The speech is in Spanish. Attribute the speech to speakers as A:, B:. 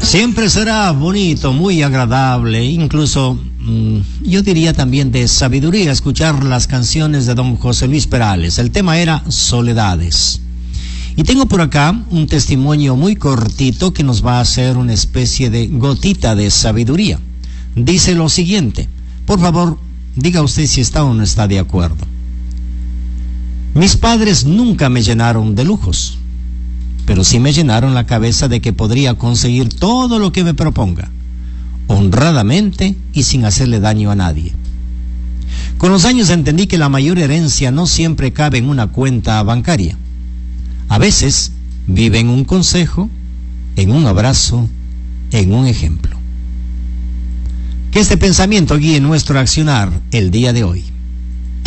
A: Siempre será bonito, muy agradable, incluso yo diría también de sabiduría escuchar las canciones de don José Luis Perales. El tema era Soledades. Y tengo por acá un testimonio muy cortito que nos va a hacer una especie de gotita de sabiduría. Dice lo siguiente, por favor, diga usted si está o no está de acuerdo. Mis padres nunca me llenaron de lujos, pero sí me llenaron la cabeza de que podría conseguir todo lo que me proponga, honradamente y sin hacerle daño a nadie. Con los años entendí que la mayor herencia no siempre cabe en una cuenta bancaria. A veces vive en un consejo, en un abrazo, en un ejemplo. Que este pensamiento guíe nuestro accionar el día de hoy.